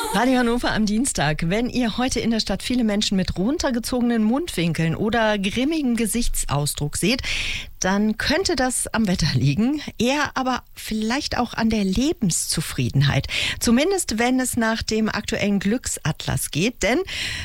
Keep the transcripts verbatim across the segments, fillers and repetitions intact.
Radio Hannover am Dienstag. Wenn ihr heute in der Stadt viele Menschen mit runtergezogenen Mundwinkeln oder grimmigem Gesichtsausdruck seht, dann könnte das am Wetter liegen, eher aber vielleicht auch an der Lebenszufriedenheit. Zumindest wenn es nach dem aktuellen Glücksatlas geht, denn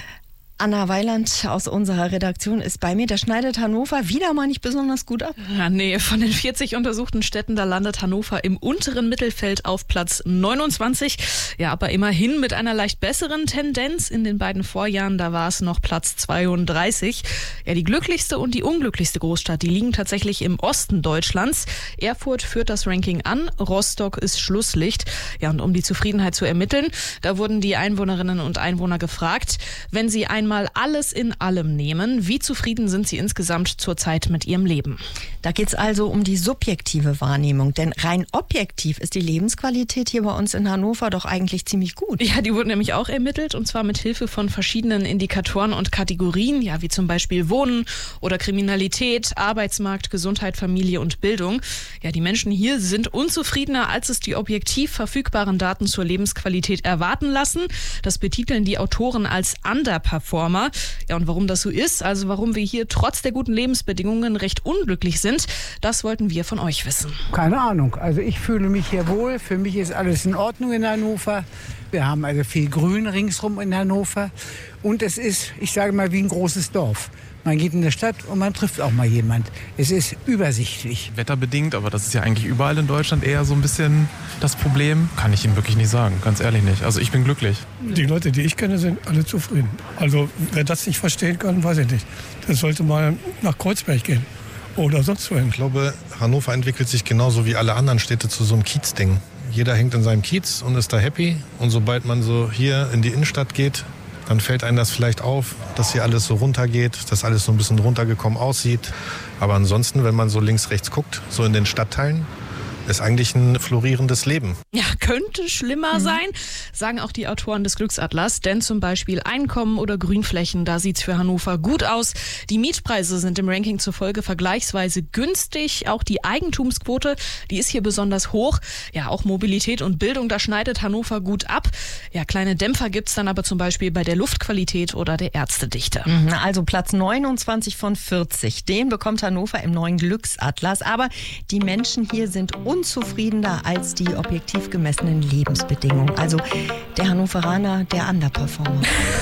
Anna Weiland aus unserer Redaktion ist bei mir. Da schneidet Hannover wieder mal nicht besonders gut ab. Ja, nee, von den vierzig untersuchten Städten, da landet Hannover im unteren Mittelfeld auf Platz neunundzwanzig. Ja, aber immerhin mit einer leicht besseren Tendenz. In den beiden Vorjahren, da war es noch Platz zweiunddreißig. Ja, die glücklichste und die unglücklichste Großstadt, die liegen tatsächlich im Osten Deutschlands. Erfurt führt das Ranking an, Rostock ist Schlusslicht. Ja, und um die Zufriedenheit zu ermitteln, da wurden die Einwohnerinnen und Einwohner gefragt, wenn sie ein Einmal alles in allem nehmen. Wie zufrieden sind Sie insgesamt zurzeit mit Ihrem Leben? Da geht es also um die subjektive Wahrnehmung, denn rein objektiv ist die Lebensqualität hier bei uns in Hannover doch eigentlich ziemlich gut. Ja, die wurden nämlich auch ermittelt und zwar mit Hilfe von verschiedenen Indikatoren und Kategorien, ja, wie zum Beispiel Wohnen oder Kriminalität, Arbeitsmarkt, Gesundheit, Familie und Bildung. Ja, die Menschen hier sind unzufriedener, als es die objektiv verfügbaren Daten zur Lebensqualität erwarten lassen. Das betiteln die Autoren als Underperformance. Ja, und warum das so ist, also warum wir hier trotz der guten Lebensbedingungen recht unglücklich sind, das wollten wir von euch wissen. Keine Ahnung. Also ich fühle mich hier wohl. Für mich ist alles in Ordnung in Hannover. Wir haben also viel Grün ringsrum in Hannover. Und es ist, ich sage mal, wie ein großes Dorf. Man geht in der Stadt und man trifft auch mal jemand. Es ist übersichtlich. Wetterbedingt, aber das ist ja eigentlich überall in Deutschland eher so ein bisschen das Problem. Kann ich Ihnen wirklich nicht sagen, ganz ehrlich nicht. Also ich bin glücklich. Die Leute, die ich kenne, sind alle zufrieden. Also wer das nicht verstehen kann, weiß ich nicht. Der sollte mal nach Kreuzberg gehen oder sonst wohin. Ich glaube, Hannover entwickelt sich genauso wie alle anderen Städte zu so einem Kiezding. Jeder hängt in seinem Kiez und ist da happy. Und sobald man so hier in die Innenstadt geht, dann fällt einem das vielleicht auf, dass hier alles so runtergeht, dass alles so ein bisschen runtergekommen aussieht. Aber ansonsten, wenn man so links, rechts guckt, so in den Stadtteilen, ist eigentlich ein florierendes Leben. Ja, könnte schlimmer mhm. sein, sagen auch die Autoren des Glücksatlas. Denn zum Beispiel Einkommen oder Grünflächen, da sieht's für Hannover gut aus. Die Mietpreise sind im Ranking zufolge vergleichsweise günstig. Auch die Eigentumsquote, die ist hier besonders hoch. Ja, auch Mobilität und Bildung, da schneidet Hannover gut ab. Ja, kleine Dämpfer gibt's dann aber zum Beispiel bei der Luftqualität oder der Ärztedichte. Also Platz neunundzwanzig von vierzig, den bekommt Hannover im neuen Glücksatlas. Aber die Menschen hier sind unzufriedener als die objektiv gemessenen Lebensbedingungen. Also der Hannoveraner, der Underperformer.